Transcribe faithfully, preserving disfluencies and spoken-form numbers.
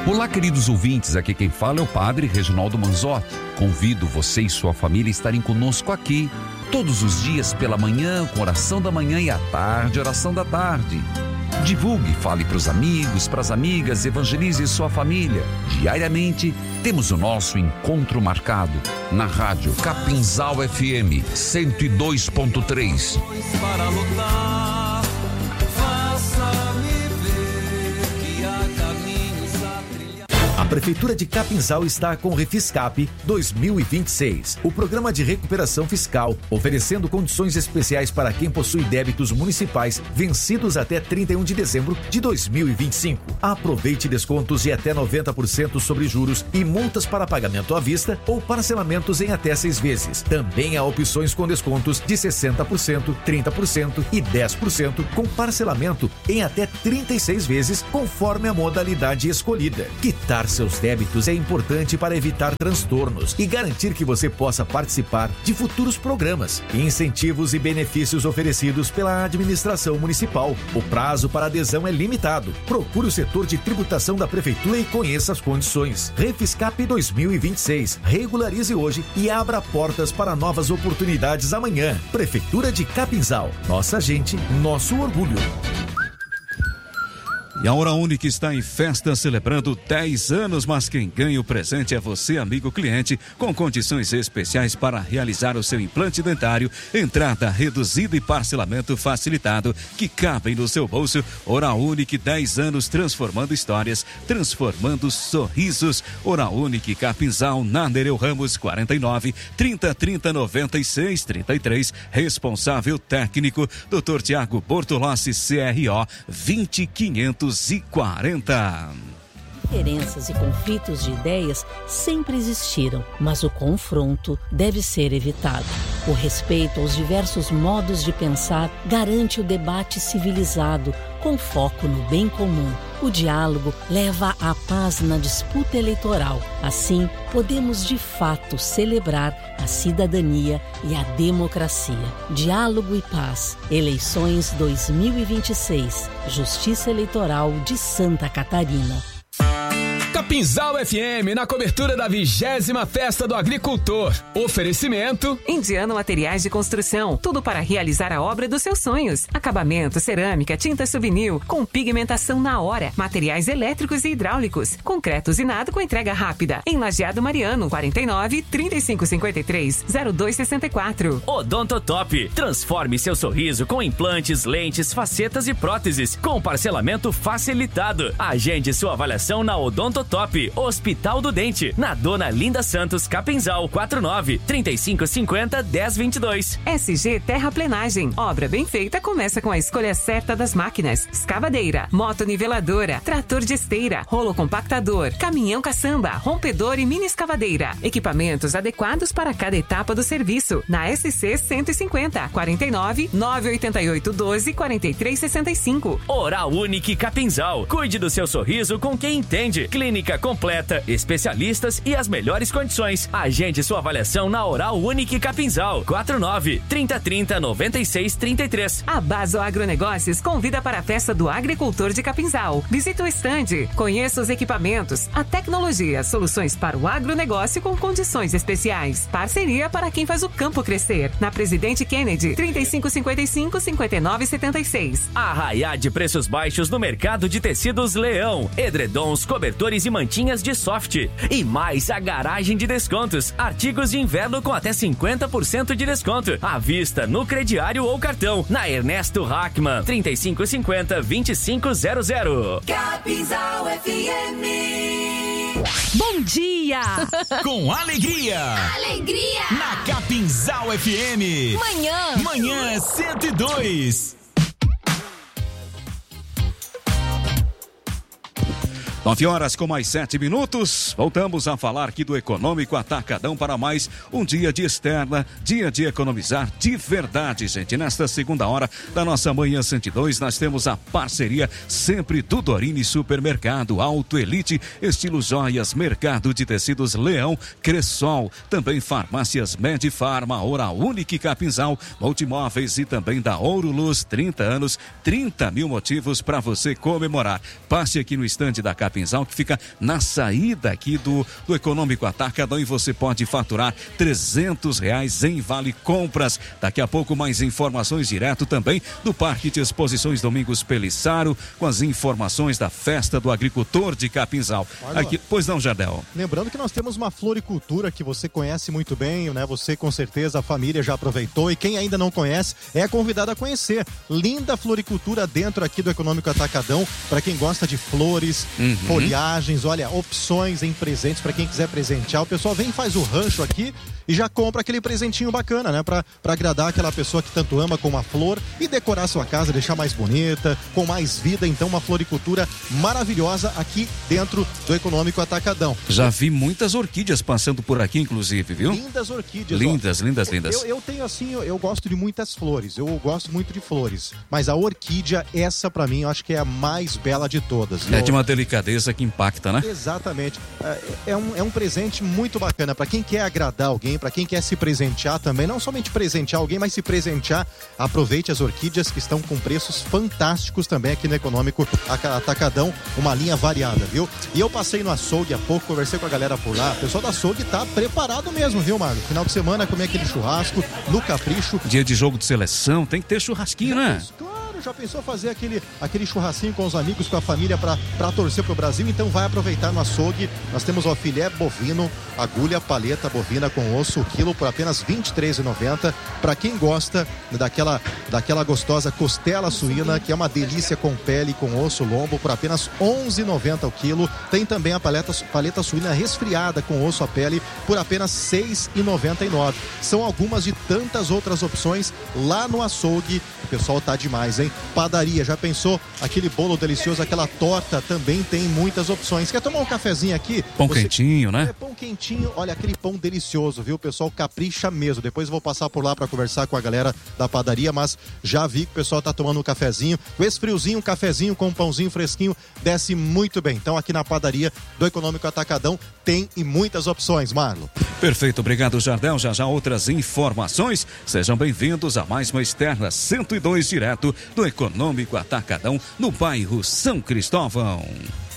Olá, queridos ouvintes, aqui quem fala é o Padre Reginaldo Manzotti. Convido você e sua família a estarem conosco aqui, todos os dias pela manhã, com oração da manhã e à tarde, oração da tarde. Divulgue, fale para os amigos, para as amigas, evangelize sua família. Diariamente, temos o nosso encontro marcado na rádio Capinzal F M cento e dois ponto três. Para lutar, faça-me ver que há caminhos a trilhar. A Prefeitura de Capinzal está com o Refiscap dois mil e vinte e seis, o programa de recuperação fiscal, oferecendo condições especiais para quem possui débitos municipais vencidos até trinta e um de dezembro de dois mil e vinte e cinco. Aproveite descontos de até noventa por cento sobre juros e multas para pagamento à vista ou parcelamentos em até seis vezes. Também há opções com descontos de sessenta por cento, trinta por cento e dez por cento com parcelamento em até trinta e seis vezes, conforme a modalidade escolhida. Quitar seus débitos é importante para evitar transtornos e garantir que você possa participar de futuros programas, incentivos e benefícios oferecidos pela administração municipal. O prazo para adesão é limitado. Procure o setor de tributação da Prefeitura e conheça as condições. Refiscap dois mil e vinte e seis. Regularize hoje e abra portas para novas oportunidades amanhã. Prefeitura de Capinzal. Nossa gente, nosso orgulho. E a Hora Única está em festa celebrando dez anos, mas quem ganha o presente é você, amigo cliente, com condições especiais para realizar o seu implante dentário, entrada reduzida e parcelamento facilitado que cabem no seu bolso. Hora Única, dez anos transformando histórias, transformando sorrisos. Hora Única, Capinzal, na Nereu Ramos, quarenta e nove, trinta, trinta, noventa e seis, trinta e três. Responsável técnico, doutor Tiago Bortolossi, C R O vinte quinhentos e quarenta. Diferenças e conflitos de ideias sempre existiram, mas o confronto deve ser evitado. O respeito aos diversos modos de pensar garante o debate civilizado, com foco no bem comum. O diálogo leva à paz na disputa eleitoral. Assim, podemos de fato celebrar a cidadania e a democracia. Diálogo e paz. Eleições dois mil e vinte e seis. Justiça Eleitoral de Santa Catarina. Capinzal F M, na cobertura da vigésima Festa do Agricultor. Oferecimento Indiano Materiais de Construção, tudo para realizar a obra dos seus sonhos. Acabamento, cerâmica, tinta souvenir, com pigmentação na hora, materiais elétricos e hidráulicos, concreto usinado com entrega rápida. Em Lajeado Mariano, quarenta e nove, trinta e cinco cinquenta e três, zero dois sessenta e quatro. Odontotop, transforme seu sorriso com implantes, lentes, facetas e próteses, com parcelamento facilitado. Agende sua avaliação na Odontotop. Hospital do Dente, na Dona Linda Santos, Capinzal, quarenta e nove, trinta e cinco cinquenta, dez vinte e dois. S G Terraplenagem, obra bem feita começa com a escolha certa das máquinas: escavadeira, motoniveladora, trator de esteira, rolo compactador, caminhão caçamba, rompedor e mini escavadeira. Equipamentos adequados para cada etapa do serviço. Na S C cento e cinquenta, quarenta e nove, nove oito oito, doze, quarenta e três sessenta e cinco. Oral Unique Capinzal, cuide do seu sorriso com quem entende. Clínica completa, especialistas e as melhores condições. Agende sua avaliação na Oral Unique Capinzal, quarenta e nove, trinta, trinta, noventa e seis, trinta e três. A Baso Agronegócios convida para a Festa do Agricultor de Capinzal. Visite o estande, conheça os equipamentos, a tecnologia, soluções para o agronegócio com condições especiais. Parceria para quem faz o campo crescer. Na Presidente Kennedy, trinta e cinco cinquenta e cinco, cinquenta e nove setenta e seis. Arraiá de preços baixos no mercado de tecidos Leão. Edredons, cobertores e mantinhas de soft. E mais a garagem de descontos. Artigos de inverno com até cinquenta por cento de desconto. À vista no crediário ou cartão. Na Ernesto Hackman, trinta e cinco cinquenta, vinte e cinco zero zero. Capinzal F M. Bom dia! com alegria. Alegria. Na Capinzal F M. Manhã. Manhã cento e dois. Nove horas com mais sete minutos, voltamos a falar aqui do Econômico Atacadão para mais um dia de externa, dia de economizar de verdade, gente. Nesta segunda hora da nossa Manhã cento e dois, nós temos a parceria sempre do Dorini Supermercado, Auto Elite, Estilo Joias, Mercado de Tecidos Leão, Cressol, também Farmácias Medifarma, Oral Unique Capinzal, Multimóveis e também da Ouro Luz, trinta anos, trinta mil motivos para você comemorar. Passe aqui no estande da Capinzal Capinzal, que fica na saída aqui do, do Econômico Atacadão, e você pode faturar trezentos reais em Vale Compras. Daqui a pouco mais informações direto também do Parque de Exposições Domingos Pelissaro, com as informações da Festa do Agricultor de Capinzal. Aqui, pois não, Jardel? Lembrando que nós temos uma floricultura que você conhece muito bem, né? Você com certeza, a família já aproveitou, e quem ainda não conhece é convidado a conhecer. Linda floricultura dentro aqui do Econômico Atacadão, para quem gosta de flores, uhum. folhagens, olha, opções em presentes para quem quiser presentear. O pessoal vem e faz o rancho aqui e já compra aquele presentinho bacana, né? Para agradar aquela pessoa que tanto ama com uma flor e decorar sua casa, deixar mais bonita, com mais vida. Então, uma floricultura maravilhosa aqui dentro do Econômico Atacadão. Já vi muitas orquídeas passando por aqui, inclusive, viu? Lindas orquídeas. Lindas, ó. lindas, lindas. Eu, eu tenho assim, eu, eu gosto de muitas flores, eu gosto muito de flores, mas a orquídea, essa pra mim, eu acho que é a mais bela de todas. É eu... de uma delicadeza que impacta, né? Exatamente. É, é, um, é um presente muito bacana pra quem quer agradar alguém, pra quem quer se presentear também, não somente presentear alguém, mas se presentear. Aproveite as orquídeas que estão com preços fantásticos também aqui no Econômico Atacadão, uma linha variada, viu? E eu passei no açougue há pouco, conversei com a galera por lá, o pessoal do açougue tá preparado mesmo, viu, Marlon? Final de semana, comer aquele churrasco no Capricho. Dia de jogo de seleção, tem que ter churrasquinho, já né? Pensou, claro, já pensou fazer aquele, aquele churrasquinho com os amigos, com a família pra, pra torcer pro Brasil? Então vai aproveitar no açougue. Nós temos o filé bovino, agulha, paleta bovina com osso, o quilo por apenas vinte e três reais e noventa centavos. Pra quem gosta daquela, daquela gostosa costela suína, que é uma delícia com pele, com osso, lombo, por apenas onze reais e noventa centavos o quilo. Tem também a paleta, paleta suína resfriada com osso, a pele, por apenas seis reais e noventa e nove centavos. São algumas de tantas outras opções lá no açougue. O pessoal tá demais, hein? Padaria, já pensou? Aquele bolo delicioso, aquela torta, também tem muitas opções. Quer tomar um cafezinho aqui? Pão Você... quentinho, né? É, pão quentinho, olha, aquele pão delicioso, viu? O pessoal capricha mesmo. Depois eu vou passar por lá para conversar com a galera da padaria, mas já vi que o pessoal tá tomando um cafezinho. Com esse friozinho, um cafezinho com um pãozinho fresquinho, desce muito bem. Então aqui na padaria do Econômico Atacadão tem e muitas opções, Marlon. Perfeito, obrigado, Jardel. Já já outras informações. Sejam bem-vindos a mais uma externa cento e dois, direto do Econômico Atacadão, no bairro São Cristóvão.